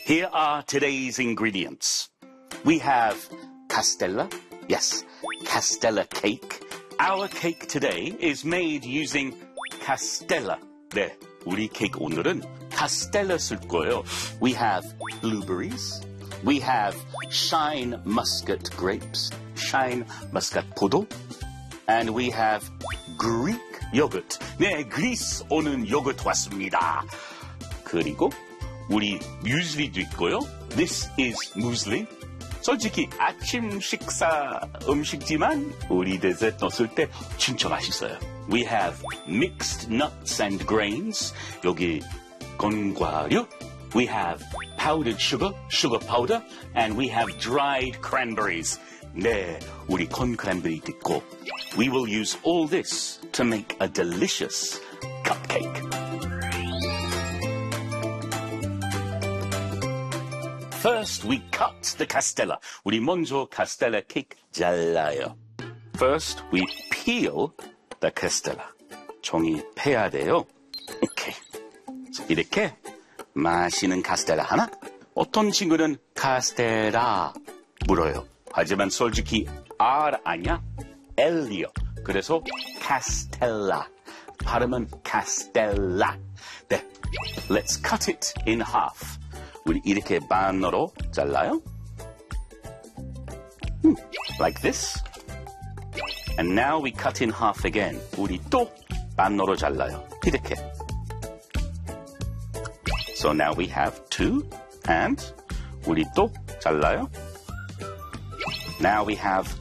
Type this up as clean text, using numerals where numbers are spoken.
Here are today's ingredients. We have castella. Yes, castella cake. Our cake today is made using castella. 네, 우리 케이크 오늘은 castella 쓸 거예요. We have blueberries. We have shine muscat grapes. shine muscat 포도. And we have Greek yogurt. 네, 그리스 오는 요거트 왔습니다. 그리고 우리 뮤슬리도 있고요. This is muesli. 솔직히 아침 식사 음식지만 우리 데저트 넣었을 때 진짜 맛있어요. We have mixed nuts and grains. 여기 건과류. We have powdered sugar, sugar powder. And we have dried cranberries. 네, 우리 콘 크랜베리도 있고. We will use all this to make a delicious cupcake. First, we cut the castella. 우리 먼저 castella cake 잘라요. First, we peel the castella. 종이 패야 돼요. 오케이. 이렇게 맛있는 카스텔라 하나? 어떤 친구는 카스테라 물어요. 하지만 솔직히 R 아니야? L이요. 그래서 카스텔라. 발음은 카스텔라. 네. Let's cut it in half. 우리 이렇게 반으로 잘라요. Like this. And now we cut in half again. 우리 또 반으로 잘라요. 이렇게. So now we have two. And 우리 또 잘라요. Now we have